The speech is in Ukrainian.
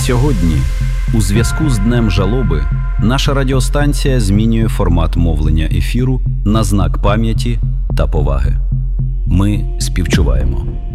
Сьогодні, у зв'язку з Днем жалоби, наша радіостанція змінює формат мовлення ефіру на знак пам'яті та поваги. Ми співчуваємо.